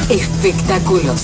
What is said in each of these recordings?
espectáculos.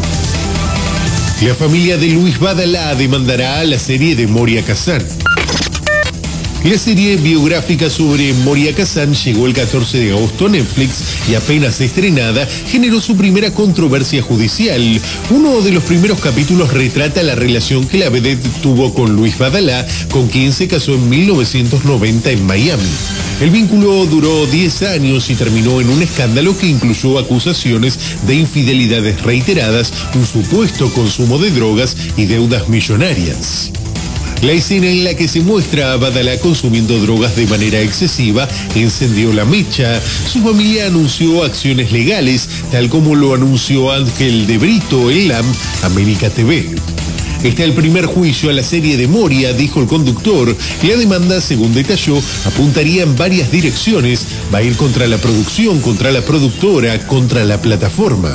La familia de Luis Badalá demandará a la serie de Moria Kazan. La serie biográfica sobre Moria Kazan llegó el 14 de agosto a Netflix y apenas estrenada generó su primera controversia judicial. Uno de los primeros capítulos retrata la relación que la vedette tuvo con Luis Badalá, con quien se casó en 1990 en Miami. El vínculo duró 10 años y terminó en un escándalo que incluyó acusaciones de infidelidades reiteradas, un supuesto consumo de drogas y deudas millonarias. La escena en la que se muestra a Badalá consumiendo drogas de manera excesiva encendió la mecha. Su familia anunció acciones legales, tal como lo anunció Ángel de Brito en LAM, América TV. Este es el primer juicio a la serie de Moria, dijo el conductor. La demanda, según detalló, apuntaría en varias direcciones. Va a ir contra la producción, contra la productora, contra la plataforma.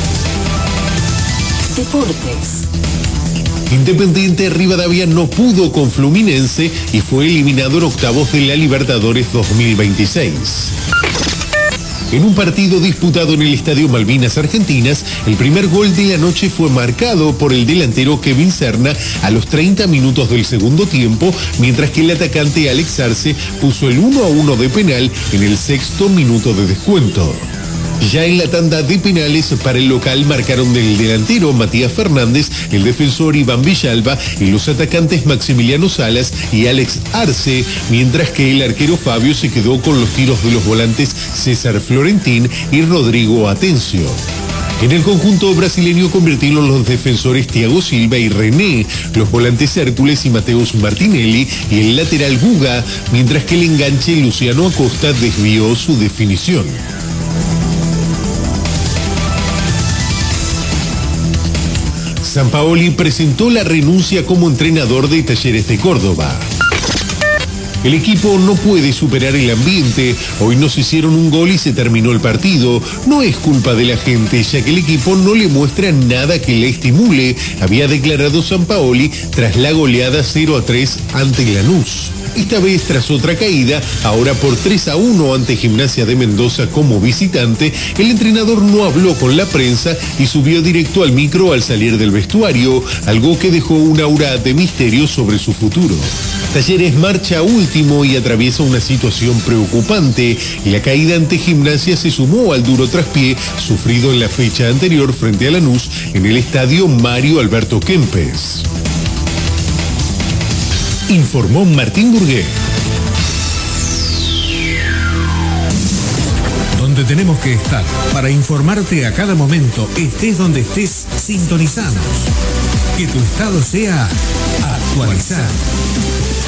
Deportes. Independiente Rivadavia no pudo con Fluminense y fue eliminado en octavos de la Libertadores 2026. En un partido disputado en el Estadio Malvinas Argentinas, el primer gol de la noche fue marcado por el delantero Kevin Serna a los 30 minutos del segundo tiempo, mientras que el atacante Alex Arce puso el 1-1 de penal en el 6º minuto de descuento. Ya en la tanda de penales para el local marcaron el delantero Matías Fernández, el defensor Iván Villalba y los atacantes Maximiliano Salas y Alex Arce, mientras que el arquero Fabio se quedó con los tiros de los volantes César Florentín y Rodrigo Atencio. En el conjunto brasileño convirtieron los defensores Thiago Silva y René, los volantes Hércules y Mateus Martinelli y el lateral Guga, mientras que el enganche Luciano Acosta desvió su definición. Sampaoli presentó la renuncia como entrenador de Talleres de Córdoba. El equipo no puede superar el ambiente. Hoy nos hicieron un gol y se terminó el partido. No es culpa de la gente, ya que el equipo no le muestra nada que le estimule, había declarado Sampaoli tras la goleada 0-3 ante Lanús. Esta vez tras otra caída, ahora por 3-1 ante Gimnasia de Mendoza como visitante, el entrenador no habló con la prensa y subió directo al micro al salir del vestuario, algo que dejó un aura de misterio sobre su futuro. Talleres marcha último y atraviesa una situación preocupante. La caída ante Gimnasia se sumó al duro traspié sufrido en la fecha anterior frente a Lanús en el estadio Mario Alberto Kempes. Informó Martín Burgué. Donde tenemos que estar para informarte a cada momento, estés donde estés, sintonizanos. Que tu estado sea actualizado.